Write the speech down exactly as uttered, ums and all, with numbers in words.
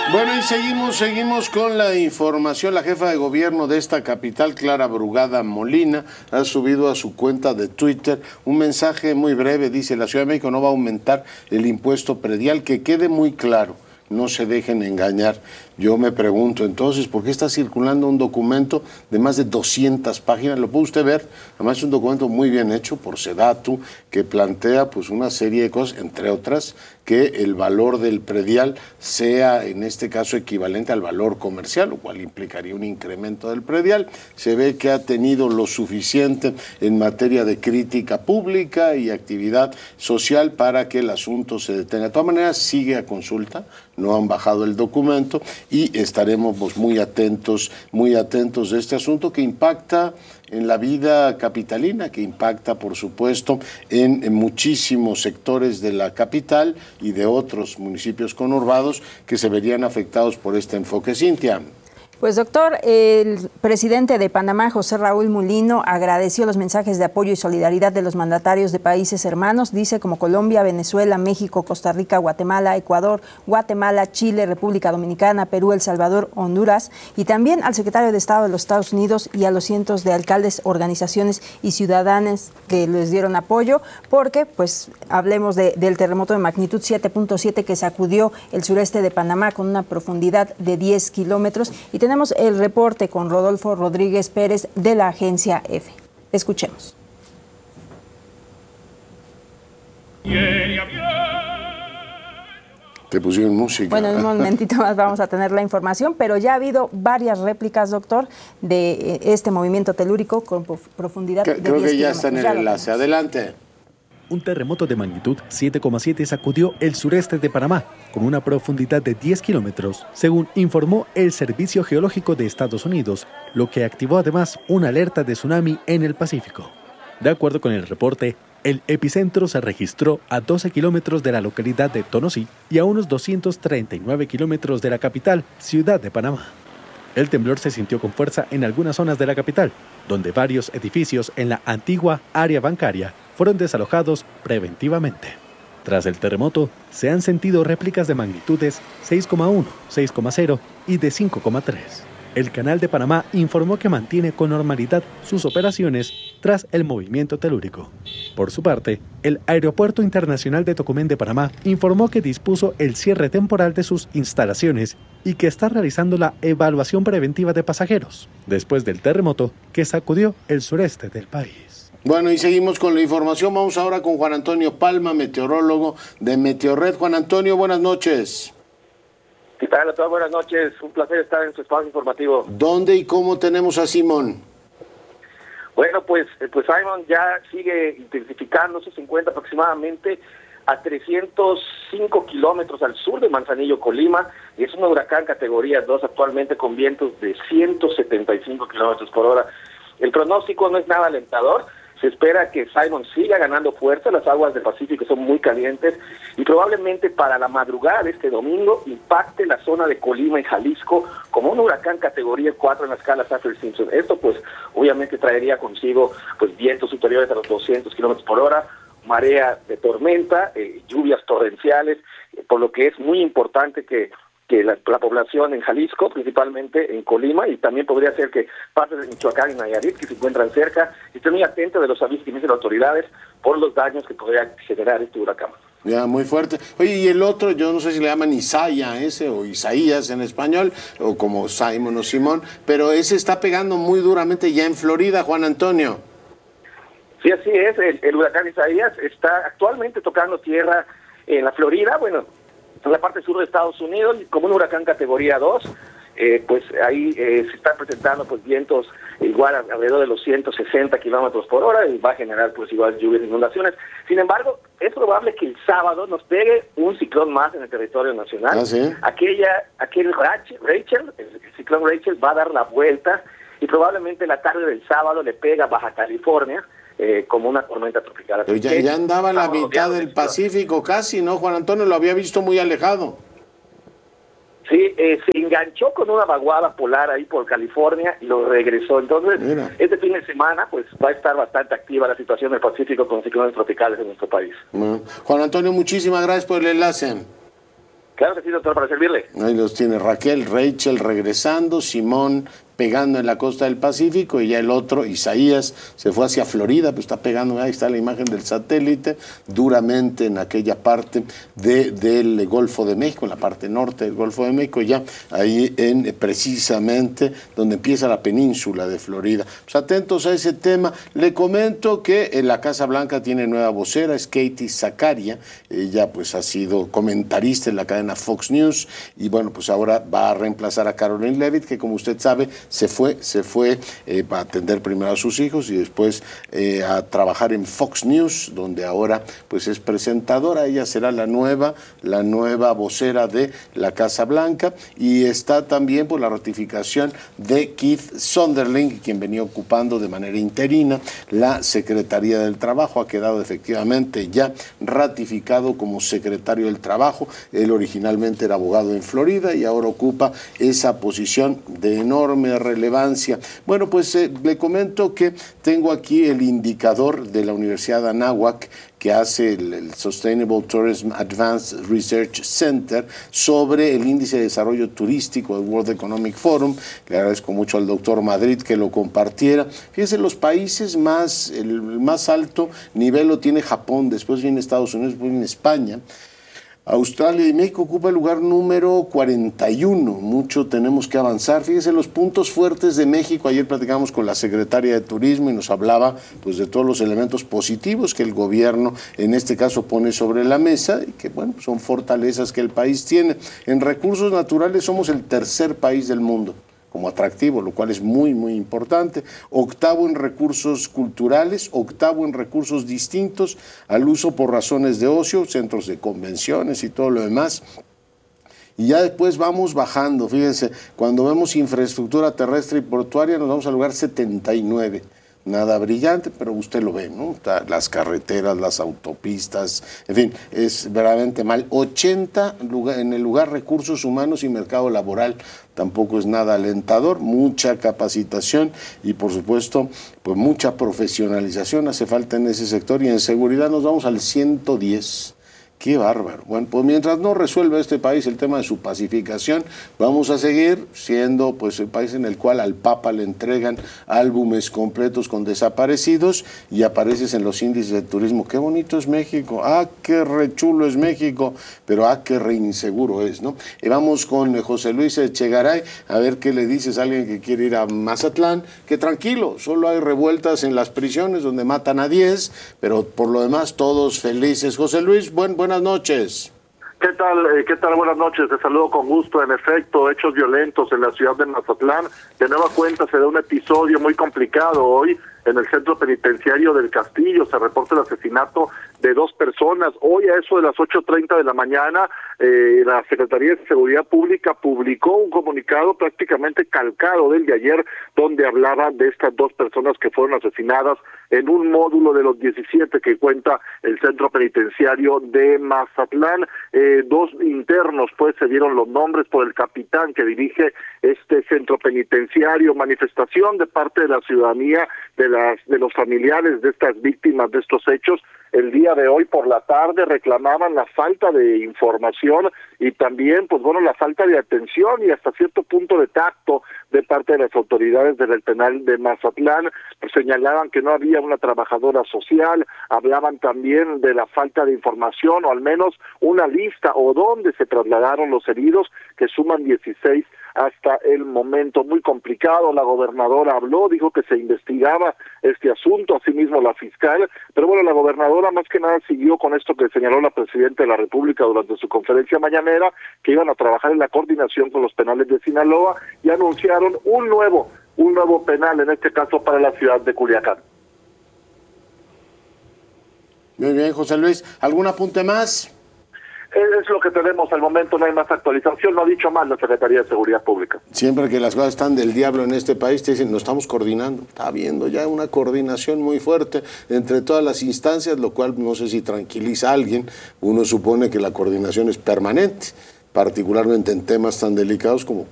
Bueno, y seguimos, seguimos con la información. La jefa de gobierno de esta capital, Clara Brugada Molina, ha subido a su cuenta de Twitter un mensaje muy breve. Dice: la Ciudad de México no va a aumentar el impuesto predial. Que quede muy claro, no se dejen engañar. Yo me pregunto entonces, ¿por qué está circulando un documento de más de doscientas páginas? Lo puede usted ver, además es un documento muy bien hecho por Sedatu, que plantea pues una serie de cosas, entre otras, que el valor del predial sea en este caso equivalente al valor comercial, lo cual implicaría un incremento del predial. Se ve que ha tenido lo suficiente en materia de crítica pública y actividad social para que el asunto se detenga. De todas maneras, sigue a consulta, no han bajado el documento y estaremos pues, muy atentos, muy atentos de este asunto que impacta en la vida capitalina, que impacta, por supuesto, en, en muchísimos sectores de la capital y de otros municipios conurbados que se verían afectados por este enfoque. Cintia. Pues doctor, el presidente de Panamá, José Raúl Mulino, agradeció los mensajes de apoyo y solidaridad de los mandatarios de países hermanos, dice, como Colombia, Venezuela, México, Costa Rica, Guatemala, Ecuador, Guatemala, Chile, República Dominicana, Perú, El Salvador, Honduras, y también al secretario de Estado de los Estados Unidos y a los cientos de alcaldes, organizaciones y ciudadanos que les dieron apoyo, porque, pues, hablemos de, del terremoto de magnitud siete punto siete que sacudió el sureste de Panamá con una profundidad de diez kilómetros, y tenemos el reporte con Rodolfo Rodríguez Pérez de la agencia EFE. Escuchemos. Te pusieron música. Bueno, en un momentito más vamos a tener la información, pero ya ha habido varias réplicas, doctor, de este movimiento telúrico con profundidad de diez kilómetros. Creo que ya está en el enlace. Adelante. Un terremoto de magnitud siete coma siete sacudió el sureste de Panamá con una profundidad de diez kilómetros, según informó el Servicio Geológico de Estados Unidos, lo que activó además una alerta de tsunami en el Pacífico. De acuerdo con el reporte, el epicentro se registró a doce kilómetros de la localidad de Tonosí y a unos doscientos treinta y nueve kilómetros de la capital, Ciudad de Panamá. El temblor se sintió con fuerza en algunas zonas de la capital, donde varios edificios en la antigua área bancaria fueron desalojados preventivamente. Tras el terremoto, se han sentido réplicas de magnitudes seis coma uno, seis coma cero y de cinco coma tres. El Canal de Panamá informó que mantiene con normalidad sus operaciones tras el movimiento telúrico. Por su parte, el Aeropuerto Internacional de Tocumen de Panamá informó que dispuso el cierre temporal de sus instalaciones y que está realizando la evaluación preventiva de pasajeros, después del terremoto que sacudió el sureste del país. Bueno, y seguimos con la información. Vamos ahora con Juan Antonio Palma, meteorólogo de Meteorred. Juan Antonio, buenas noches. ¿Qué tal, doctor? Buenas noches. Un placer estar en su espacio informativo. ¿Dónde y cómo tenemos a Simón? Bueno, pues, pues Simon ya sigue intensificándose, se encuentra aproximadamente a trescientos cinco kilómetros al sur de Manzanillo, Colima, y es un huracán categoría dos actualmente con vientos de ciento setenta y cinco kilómetros por hora. El pronóstico no es nada alentador. Se espera que Simon siga ganando fuerza, las aguas del Pacífico son muy calientes y probablemente para la madrugada de este domingo impacte la zona de Colima y Jalisco como un huracán categoría cuatro en la escala Saffir-Simpson. Esto pues obviamente traería consigo pues vientos superiores a los doscientos kilómetros por hora, marea de tormenta, eh, lluvias torrenciales, eh, por lo que es muy importante que que la, la población en Jalisco, principalmente en Colima, y también podría ser que partes de Michoacán y Nayarit, que se encuentran cerca, estén muy atentos de los avisos que emiten las autoridades por los daños que podría generar este huracán. Ya, muy fuerte. Oye, y el otro, yo no sé si le llaman Isaiah ese, o Isaías en español, o como Simon o Simón, pero ese está pegando muy duramente ya en Florida, Juan Antonio. Sí, así es, el, el huracán Isaías está actualmente tocando tierra en la Florida, bueno, en la parte sur de Estados Unidos, como un huracán categoría dos, eh, pues ahí eh, se están presentando pues vientos igual alrededor de los ciento sesenta kilómetros por hora y va a generar pues igual lluvias e inundaciones. Sin embargo, es probable que el sábado nos pegue un ciclón más en el territorio nacional. ¿Ah, sí? Aquella, aquel Rachel, Rachel, el ciclón Rachel va a dar la vuelta y probablemente la tarde del sábado le pega a Baja California, Eh, como una tormenta tropical. Pero ya, ya andaba a la mitad del Pacífico casi, ¿no, Juan Antonio? Lo había visto muy alejado. Sí, eh, se enganchó con una vaguada polar ahí por California y lo regresó. Entonces, Mira. este fin de semana pues va a estar bastante activa la situación del Pacífico con ciclones tropicales en nuestro país. Bueno, Juan Antonio, muchísimas gracias por el enlace. Claro que sí, doctor, para servirle. Ahí los tiene Raquel, Rachel regresando, Simón pegando en la costa del Pacífico y ya el otro, Isaías, se fue hacia Florida, pues está pegando, ahí está la imagen del satélite, duramente en aquella parte de, del Golfo de México, en la parte norte del Golfo de México, ya ahí en precisamente donde empieza la península de Florida. Pues atentos a ese tema. Le comento que en la Casa Blanca tiene nueva vocera, es Katie Zakaria, ella pues ha sido comentarista en la cadena Fox News y bueno, pues ahora va a reemplazar a Caroline Leavitt, que como usted sabe, se fue, se fue eh, para atender primero a sus hijos y después eh, a trabajar en Fox News, donde ahora pues es presentadora. Ella será la nueva, la nueva vocera de la Casa Blanca y está también por la ratificación de Keith Sonderling, quien venía ocupando de manera interina la Secretaría del Trabajo. Ha quedado efectivamente ya ratificado como secretario del Trabajo. Él originalmente era abogado en Florida y ahora ocupa esa posición de enorme relevancia. Bueno, pues eh, le comento que tengo aquí el indicador de la Universidad de Anáhuac que hace el, el Sustainable Tourism Advanced Research Center sobre el índice de desarrollo turístico del World Economic Forum. Le agradezco mucho al doctor Madrid que lo compartiera. Fíjense, los países más, el más alto nivel lo tiene Japón, después viene Estados Unidos, después viene España. Australia y México ocupa el lugar número cuarenta y uno, mucho tenemos que avanzar. Fíjense los puntos fuertes de México. Ayer platicamos con la secretaria de Turismo y nos hablaba pues de todos los elementos positivos que el gobierno en este caso pone sobre la mesa y que bueno, son fortalezas que el país tiene. En recursos naturales somos el tercer país del mundo como atractivo, lo cual es muy, muy importante. Octavo en recursos culturales, octavo en recursos distintos al uso por razones de ocio, centros de convenciones y todo lo demás. Y ya después vamos bajando, fíjense, cuando vemos infraestructura terrestre y portuaria nos vamos al lugar setenta y nueve. Nada brillante, pero usted lo ve, ¿no? Las carreteras, las autopistas, en fin, es verdaderamente mal. ochenta en el lugar recursos humanos y mercado laboral, tampoco es nada alentador. Mucha capacitación y por supuesto, pues mucha profesionalización hace falta en ese sector y en seguridad nos vamos al ciento diez. Qué bárbaro. Bueno, pues mientras no resuelva este país el tema de su pacificación, vamos a seguir siendo pues el país en el cual al Papa le entregan álbumes completos con desaparecidos y apareces en los índices de turismo. Qué bonito es México, ah, qué rechulo es México, pero ah, qué re inseguro es, ¿no? Y vamos con José Luis Echegaray, a ver qué le dices a alguien que quiere ir a Mazatlán, que tranquilo, solo hay revueltas en las prisiones donde matan a diez, pero por lo demás todos felices. José Luis, buen, buen Buenas noches. ¿Qué tal? Eh, ¿Qué tal? Buenas noches. Te saludo con gusto. En efecto, hechos violentos en la ciudad de Mazatlán. De nueva cuenta se da un episodio muy complicado hoy en el centro penitenciario del Castillo. Se reporta el asesinato de dos personas. Hoy a eso de las ocho treinta de la mañana, eh, la Secretaría de Seguridad Pública publicó un comunicado prácticamente calcado del de ayer, donde hablaba de estas dos personas que fueron asesinadas en un módulo de los diecisiete que cuenta el centro penitenciario de Mazatlán. Eh, dos internos, pues, se dieron los nombres por el capitán que dirige este centro penitenciario. Manifestación de parte de la ciudadanía, de las de los familiares de estas víctimas de estos hechos. El día de hoy por la tarde reclamaban la falta de información y también, pues bueno, la falta de atención y hasta cierto punto de tacto de parte de las autoridades del penal de Mazatlán. Pues señalaban que no había una trabajadora social, hablaban también de la falta de información o al menos una lista o dónde se trasladaron los heridos, que suman dieciséis hasta el momento. Muy complicado. La gobernadora habló, dijo que se investigaba este asunto, asimismo la fiscal, pero bueno, la gobernadora más que nada siguió con esto que señaló la presidenta de la República durante su conferencia mañanera, que iban a trabajar en la coordinación con los penales de Sinaloa y anunciaron un nuevo, un nuevo penal, en este caso para la ciudad de Culiacán. Muy bien, José Luis. ¿Algún apunte más? Es lo que tenemos al momento, no hay más actualización, no ha dicho más la Secretaría de Seguridad Pública. Siempre que las cosas están del diablo en este país, te dicen, nos estamos coordinando. Está habiendo ya una coordinación muy fuerte entre todas las instancias, lo cual no sé si tranquiliza a alguien. Uno supone que la coordinación es permanente, particularmente en temas tan delicados como